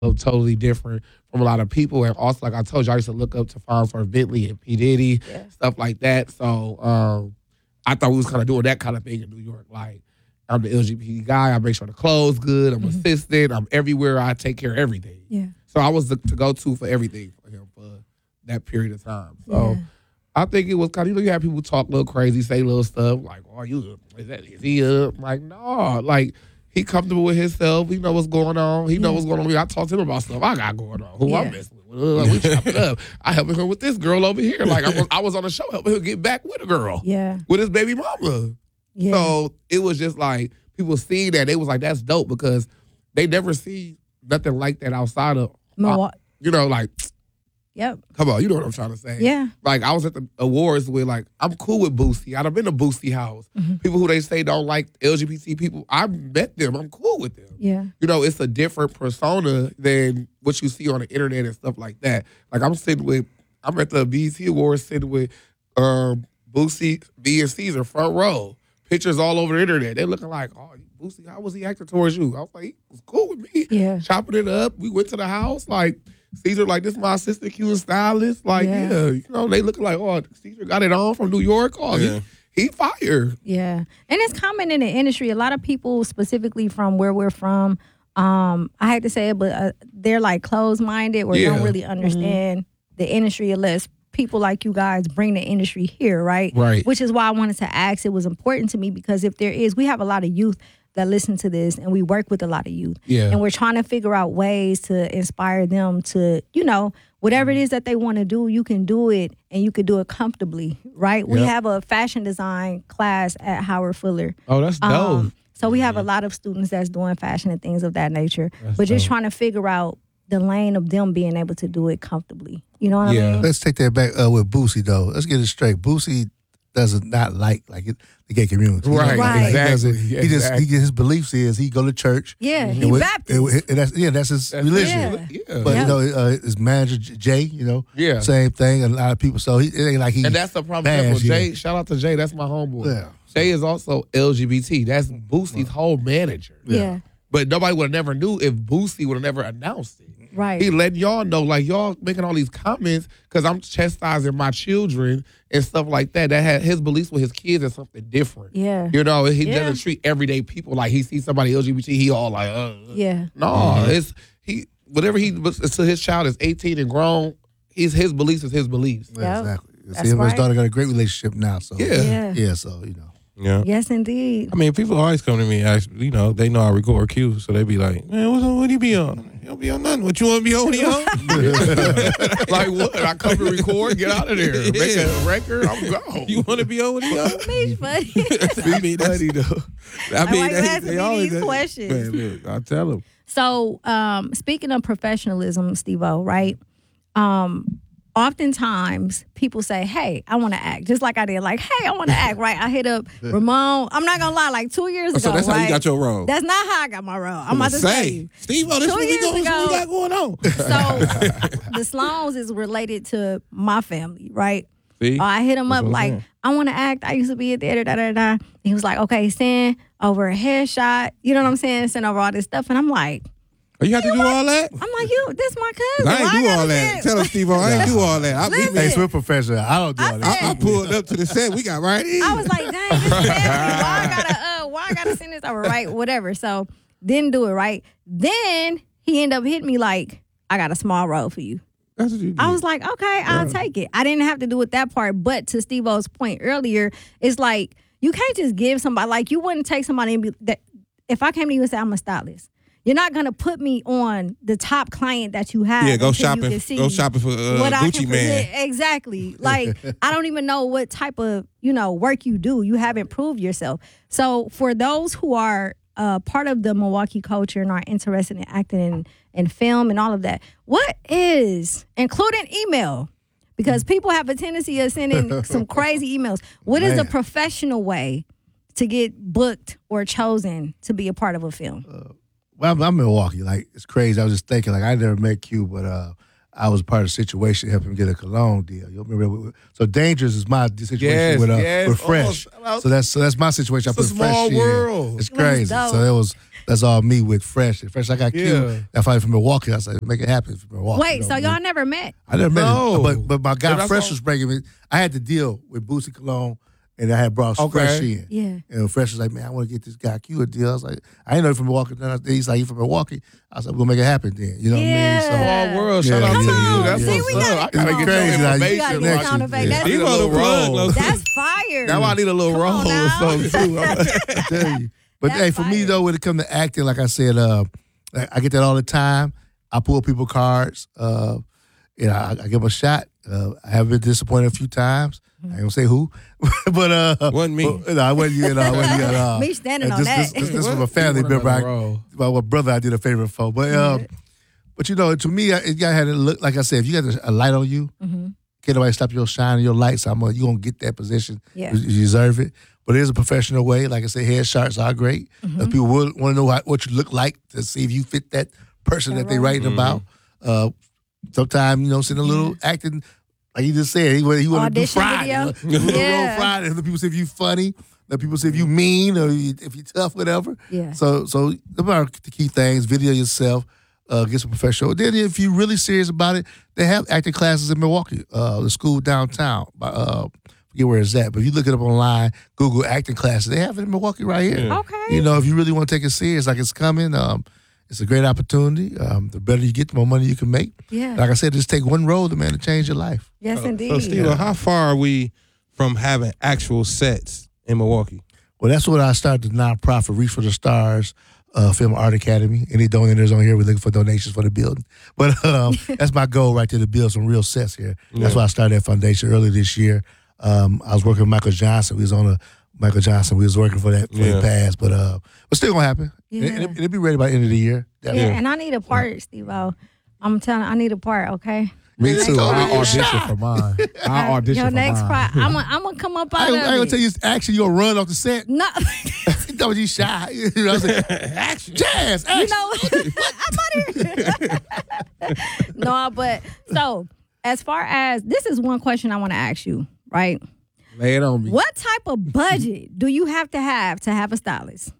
totally different from a lot of people. And also, like I told you, I used to look up to Fonz for Bentley and P. Diddy, stuff like that. So I thought we was kind of doing that kind of thing in New York. Like, I'm the LGBT guy. I make sure the clothes good. I'm assistant. I'm everywhere. I take care of everything. Yeah. So I was the to-go-to for everything for him for that period of time. So I think it was kind of, you have people talk a little crazy, say little stuff like, oh, is he up? Like, no. Like, he comfortable with himself. He know what's going on. He know what's going on with me. I talk to him about stuff I got going on. Who I'm messing with. We chop it up. I helping her with this girl over here. Like, I was on the show helping her get back with a girl. Yeah. With his baby mama. Yeah. So it was just like, people see that. They was like, that's dope because they never see nothing like that outside of, like, come on, you know what I'm trying to say. Yeah. Like, I was at the awards with, like, I'm cool with Boosie. I've been to Boosie house. People who they say don't like LGBT people, I met them. I'm cool with them. Yeah. It's a different persona than what you see on the internet and stuff like that. Like, I'm at the BET Awards sitting with Boosie, B, and Caesar, front row. Pictures all over the internet. They're looking like, oh, Boosie, how was he acting towards you? I was like, he was cool with me. Yeah. Chopping it up. We went to the house. Like, Caesar, like, this is my assistant Q and stylist. Like, they looking like, oh, Caesar got it on from New York. Oh, he fired. Yeah. And it's common in the industry. A lot of people, specifically from where we're from, I hate to say it, but they're like closed-minded or don't really understand the industry unless people like you guys bring the industry here, right? Right. Which is why I wanted to ask. It was important to me because if there is, we have a lot of youth that listen to this and we work with a lot of youth. Yeah. And we're trying to figure out ways to inspire them to, whatever it is that they want to do, you can do it and you can do it comfortably, right? We have a fashion design class at Howard Fuller. Oh, that's dope. So we have a lot of students that's doing fashion and things of that nature. But just trying to figure out the lane of them being able to do it comfortably. You know what I mean? Let's take that back with Boosie, though. Let's get it straight. Boosie does not like the gay community. Right. Exactly. His beliefs is he go to church. Yeah, he Baptist. That's his religion. Yeah. But his manager Jay, same thing. A lot of people. So it ain't like he. And that's the problem. Jay, shout out to Jay. That's my homeboy. Yeah. Jay is also LGBT. That's Boosie's whole manager. Yeah. But nobody would have never knew if Boosie would have never announced it. Right. He letting y'all know, like, y'all making all these comments because I'm chastising my children and stuff like that. That had his beliefs with his kids is something different. Yeah. He doesn't treat everyday people like he sees somebody LGBT, he all like, Yeah. No, it's whatever so his child is 18 and grown, his beliefs is his beliefs. Yeah, exactly. That's him and his right. daughter got a great relationship now. So Yeah. So Yeah. Yes, indeed. I mean, people always come to me and ask, they know I record Q, so they be like, man, what do you be on? You don't be on nothing. What you want to be on? What you on? Like what? I come to record, get out of there. Make a record, I'm gone. You want to be on? What you on? Beach buddy. I mean, that's, I mean, asking me these questions. Man, look, I tell them. So, speaking of professionalism, Steve-O, right? Oftentimes people say, hey, I want to act. Just like I did. Like, hey, I want to act, right? I hit up Ramon. I'm not going to lie, like 2 years ago, So that's how you got your role. That's not how I got my role. I'm about to say. Steve-O, this is what we got going on. So, the Sloans is related to my family, right? See? I hit him That's up what I'm like, saying. I want to act. I used to be a theater, da-da-da. He was like, okay, send over a headshot. You know what I'm saying? Send over all this stuff. And I'm like, Oh, you have to do all that? I'm like, this my cousin. I ain't do all that. Tell him, Steve-O, I ain't do all that. Listen. Hey, we're professional. I don't do all that. I pulled up to the set. We got right in. I was like, dang, this is family. Why I gotta send this over, right? Whatever. So didn't do it, right? Then he ended up hitting me like, I got a small role for you. That's what you did. I was like, okay, I'll take it. I didn't have to do it that part. But to Steve-O's point earlier, it's like, you can't just give somebody, like, you wouldn't take somebody and be that. If I came to you and said, I'm a stylist, you're not going to put me on the top client that you have. Yeah, go until shopping. You can see Go shopping for what I Gucci can Man. present. Exactly. Like, I don't even know what type of, work you do. You haven't proved yourself. So for those who are part of the Milwaukee culture and are interested in acting and film and all of that, what is, including email, because people have a tendency of sending some crazy emails. What is a professional way to get booked or chosen to be a part of a film? Well, I'm Milwaukee. Like, it's crazy. I was just thinking, like, I never met Q, but I was part of the situation helping him get a cologne deal. You remember? So Dangerous is my situation with Fresh. So that's my situation. I put It's a small Fresh world. in. It's crazy. dope. So that's all me with Fresh. And Fresh, I got killed. I fight from Milwaukee. I said, make it happen from Milwaukee. Wait, so y'all never met? I never met No. him. But my guy that's Fresh all- was breaking me. I had to deal with Boosie Cologne, and I had brought Okay. Fresh in. Yeah. And Fresh was like, man, I want to get this guy Q a deal. I was like, I ain't know he from Milwaukee. Then he's like, he from Milwaukee. I was like, we're going to make it happen then. You know what I mean? Small world. Shout Yeah, out come to on. you. That's See, what's we up. gotta- I gotta It's get crazy your now. information. You gotta get Next sound year. effect. Yeah. That's, I need a on the little plug, roll. low-key. that's fire. Now I need a little Come on roll or now. something too. I tell you. But That's hey, for me fire. though, when it comes to acting, like I said, I get that all the time. I pull people cards. I give them a shot. I have been disappointed a few times. I ain't gonna say who, but Wasn't me. No, I wasn't you at all. Wasn't you at all. Me standing on this, that. This from a family member. My brother, I did a favor for. But you know, to me, you gotta have to look. Like I said, if you got a light on you, can't nobody stop your shine and your lights. You gonna get that position. Yeah. You deserve it. But it is a professional way. Like I said, headshots are great. People want to know what you look like to see if you fit that person that they writing about. Sometimes, send a little acting, like you just said, he want to do Audition Friday. video. Roll Yeah. Friday. Other people say if you funny. Other people say if you mean or if you tough, whatever. Yeah. So those are the key things. Video yourself. Get some professional. Then if you're really serious about it, they have acting classes in Milwaukee. The school downtown. Forget where it's at. But if you look it up online, Google acting classes. They have it in Milwaukee right here. Yeah. Okay. If you really want to take it serious, like it's coming, it's a great opportunity. The better you get, the more money you can make. Yeah. Like I said, just take one road, man, to change your life. Yes, indeed. So, Steve, how far are we from having actual sets in Milwaukee? Well, that's what I started the nonprofit Reach for the Stars Film Art Academy. Any donors on here, we're looking for donations for the building. But that's my goal right there, to build some real sets here. That's why I started that foundation earlier this year. I was working with Michael Johnson. We was on Michael Johnson. We was working for that for the past, but still gonna happen. Yeah. And it'll be ready by the end of the year. Yeah, and I need a part, Steve-O. I'm telling you, I need a part, okay? Me Your too. next I'll part. audition for mine. I'll audition Your for next mine. part. I'm going to come up I out ain't of gonna it. tell you action. You gonna run off the set? No. You thought you shy. You know, I was like, action, jazz, action. You know, I'm out here. No, but so as far as this is one question I want to ask you, right? Lay it on me. What type of budget do you have to have a stylist?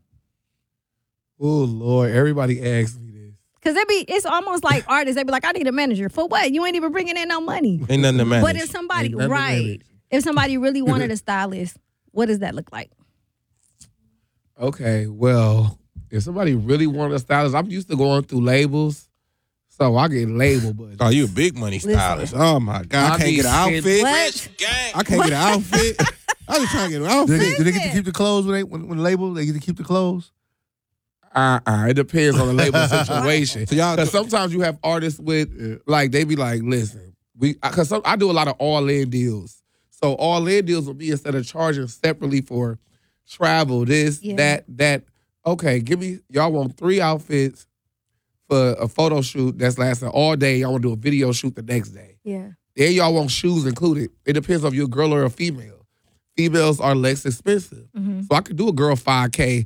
Oh Lord, everybody asks me this. Because it's almost like artists, they be like, I need a manager. For what? You ain't even bringing in no money. Ain't nothing to manage. But if somebody, Ain't nothing to right, manage. if somebody really wanted a stylist, what does that look like? Okay, well, if somebody really wanted a stylist, I'm used to going through labels, so I get label budget. Oh, you a big money stylist. Oh, my God. I can't get an outfit. What? I can't get an outfit. I was trying to get an outfit. Do they get to keep the clothes when the label? They get to keep the clothes? It depends on the label situation. So y'all- Because sometimes you have artists with, like, they be like, listen, because I do a lot of all-in deals. So all-in deals will be instead of charging separately for travel, this, Yeah. that. Okay, y'all want 3 outfits for a photo shoot that's lasting all day. Y'all want to do a video shoot the next day. Yeah. Then y'all want shoes included. It depends if you're a girl or a female. Females are less expensive. Mm-hmm. So I could do a girl 5K,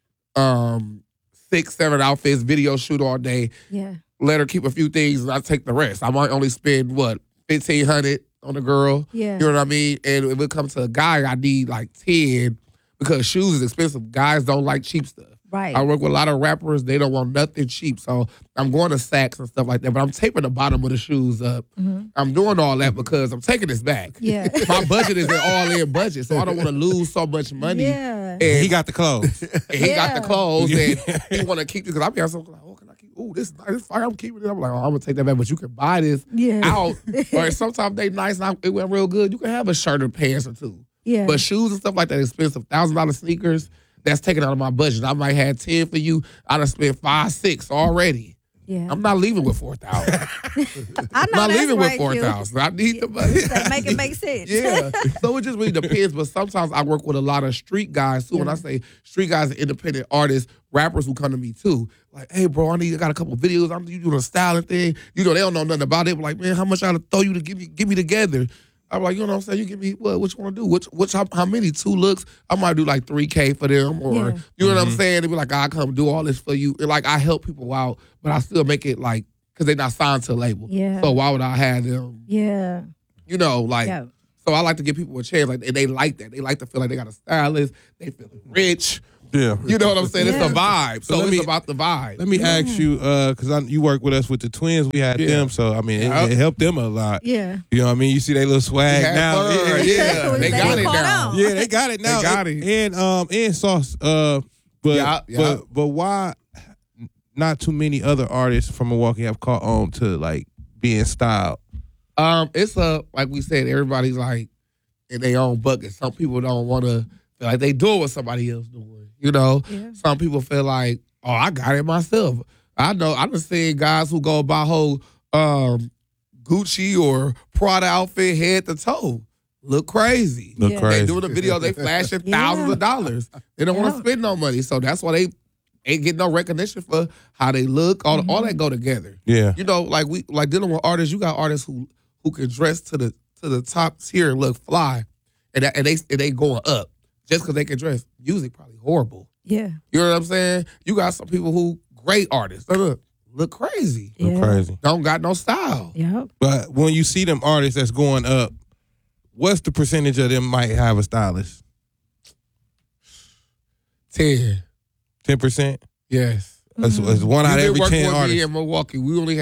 6, 7 outfits, video shoot all day. Yeah. Let her keep a few things and I take the rest. I might only spend $1,500 on a girl. Yeah. You know what I mean? And if it comes to a guy, I need like 10 because shoes is expensive. Guys don't like cheap stuff. Right. I work with a lot of rappers. They don't want nothing cheap. So I'm going to Saks and stuff like that. But I'm taping the bottom of the shoes up. I'm doing all that because I'm taking this back. Yeah. My budget is an all-in budget. So I don't want to lose so much money. Yeah. And He got the clothes. he got Yeah. the clothes and he want to keep it. Because I be something like, oh, can I keep? Oh, this is nice. This fire. I'm keeping it. I'm like, oh, I'm going to take that back. But you can buy this Yeah. out. Or sometimes they nice and it went real good. You can have a shirt or pants or two. Yeah. But shoes and stuff like that, expensive $1,000 sneakers, that's taken out of my budget. I might have 10 for you. I done spent 5, 6 already. Yeah. I'm not leaving with 4,000. I know I'm not that's leaving right, with Q. 4,000. I need the money. That make it make sense. Yeah. So it just really depends. But sometimes I work with a lot of street guys too. When I say street guys and independent artists, rappers who come to me too. Like, hey, bro, I got a couple videos. I'm doing a styling thing. They don't know nothing about it. But like, man, how much I gotta throw you to get me together? I'm like, you know what I'm saying? You give me what you want to do? How many? 2 looks? I might do like $3K for them, or Yeah. you know what I'm saying? They be like, I come do all this for you. And like I help people out, but I still make it like because they're not signed to a label. Yeah. So why would I have them? Yeah. You know, like. Yeah. So I like to give people a chance. Like they like that. They like to feel like they got a stylist. They feel rich. Yeah. You know what I'm saying? Yeah. It's a vibe. So let it's me- about the vibe. Let me ask you, because you work with us with the twins. We had them, so I mean, it helped them a lot. Yeah. You know what I mean? You see they little swag Had now. fun. Yeah, they got it caught now. on. Yeah, they got it now. They got it. And Sauce. But why not too many other artists from Milwaukee have caught on to like being styled? It's like we said, everybody's like in their own bucket. Some people don't want to feel like they doing what somebody else doing. You know, Yeah. some people feel like, oh, I got it myself. I know. I'm just seeing guys who go buy whole Gucci or Prada outfit head to toe. Look crazy. Look Yeah. crazy. They doing the video, they flashing Yeah. thousands of dollars. They don't want Yeah. to spend no money, so that's why they ain't getting no recognition for how they look. All that go together. Yeah. You know, like dealing with artists. You got artists who can dress to the top tier and look fly, and they going up just because they can dress. Music probably horrible. Yeah. You know what I'm saying? You got some people who great artists. They look crazy. Look crazy. Don't got no style. Yep. But when you see them artists that's going up, what's the percentage of them might have a stylist? 10. 10%? Yes. That's one out of You every did work 10 with me artists. in Milwaukee.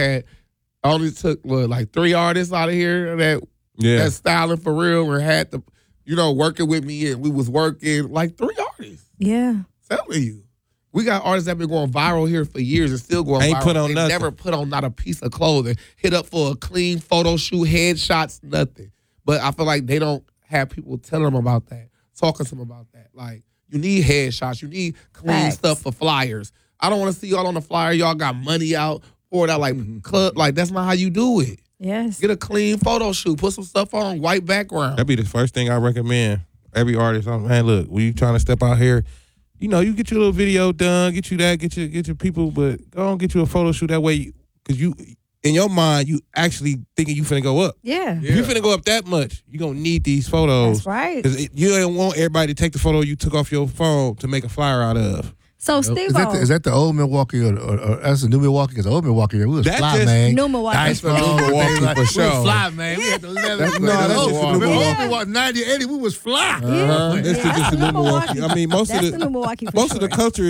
I only took like 3 artists out of here Yeah. that's styling for real and had to, working with me, and we was working like 3 artists. Yeah. Telling you. We got artists that been going viral here for years and still going Ain't viral. put on They nothing. never put on not a piece of clothing. Hit up for a clean photo shoot, headshots, nothing. But I feel like they don't have people telling them about that, talking to them about that. Like, you need headshots. You need clean Facts. stuff for flyers. I don't want to see y'all on the flyer. Y'all got money out, poured out like club. Like, that's not how you do it. Yes. Get a clean photo shoot. Put some stuff on, white background. That'd be the first thing I recommend. Every artist, man, look, when you trying to step out here, you get your little video done, get you that, get your people, but go on, get you a photo shoot that way, because you, in your mind, you actually thinking you finna go up. Yeah. If you finna go up that much, you gonna need these photos. That's right. Because you don't want everybody to take the photo you took off your phone to make a flyer out of. So, Steve, Is that the old Milwaukee or that's the new Milwaukee? Because the old Milwaukee, we was That fly, just- man. New Milwaukee. Nice That's the new Milwaukee for We was sure. fly, man. We had those that's just the new old Milwaukee. Milwaukee, 90, 80, we was fly. Yeah. It's Yeah, just the new Milwaukee. I mean, most That's of the new Milwaukee for most of sure. the culture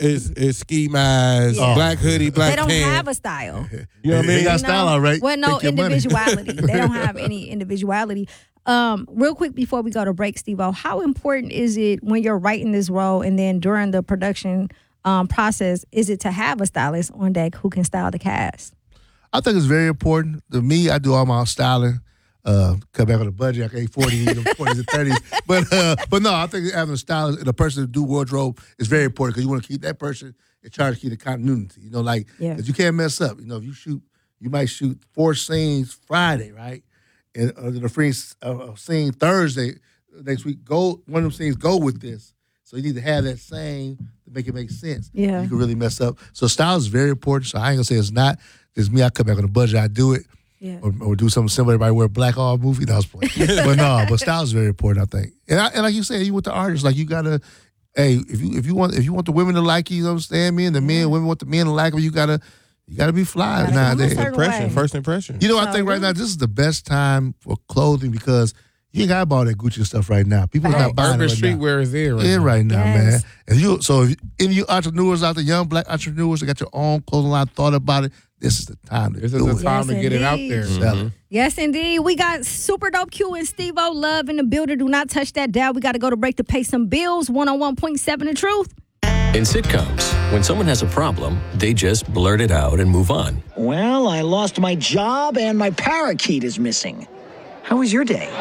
is ski mask, Yeah. black hoodie, black They don't tan. have a style. You know what I They mean? got style, all right. Well, no Take your money. individuality. They don't have any individuality. Real quick before we go to break, Steve-O, how important is it when you're writing this role and then during the production process, is it to have a stylist on deck who can style the cast? I think it's very important. To me, I do all my styling. Cut back on the budget. I can't 40s and 40s and 30s. But no, I think having a stylist and a person to do wardrobe is very important because you want to keep that person in charge to keep the continuity. Yeah. 'cause you can't mess up. If you might shoot 4 scenes Friday, right? And the free scene Thursday next week. One of them scenes go with this. So you need to have that same to make it make sense. Yeah. You can really mess up. So style is very important. So I ain't gonna say it's not. It's me. I cut back on the budget. I do it. Yeah. Or do something similar. Everybody wear black all movie. That was playing. But style is very important, I think. And like you said, you with the artists, like you gotta. Hey, if you want the women to like you, understand me, and the women want the men to like them. You gotta be fly Gotta come a nowadays. certain Impression, way. first impression. I think right now this is the best time for clothing because you ain't got to buy all that Gucci stuff right now. People are Right. not buying Urban it right now. streetwear is in right In now. right now, Yes. man. If you entrepreneurs out there, young black entrepreneurs that got your own clothing line, thought about it, this is the time to This is do the it. time Yes, to get it out indeed. there. Sell it. Yes, indeed. We got Super Dope Q and Steve-O Love in the building. Do not touch that dial. We got to go to break to pay some bills. 101.7 The Truth. In sitcoms, when someone has a problem, they just blurt it out and move on. Well, I lost my job and my parakeet is missing. How was your day?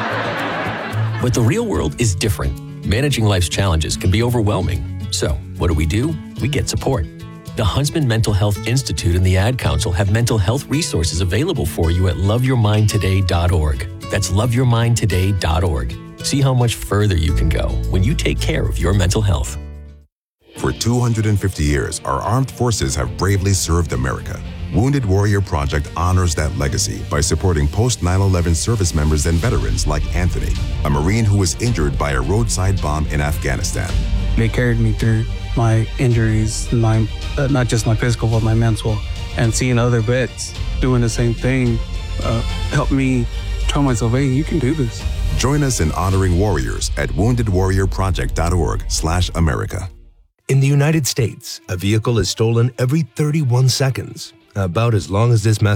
But the real world is different. Managing life's challenges can be overwhelming. So, what do? We get support. The Huntsman Mental Health Institute and the Ad Council have mental health resources available for you at loveyourmindtoday.org. That's loveyourmindtoday.org. See how much further you can go when you take care of your mental health. For 250 years, our armed forces have bravely served America. Wounded Warrior Project honors that legacy by supporting post-9/11 service members and veterans like Anthony, a Marine who was injured by a roadside bomb in Afghanistan. They carried me through my injuries, not just my physical, but my mental. and seeing other vets doing the same thing helped me tell myself, hey, you can do this. Join us in honoring warriors at woundedwarriorproject.org/America. In the United States, a vehicle is stolen every 31 seconds, about as long as this message.